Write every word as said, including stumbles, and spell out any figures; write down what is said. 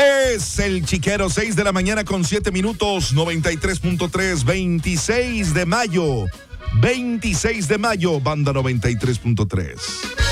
Es el Chiquero, seis de la mañana con siete minutos, noventa y tres punto tres, veintiséis de mayo. veintiséis de mayo, banda noventa y tres punto tres.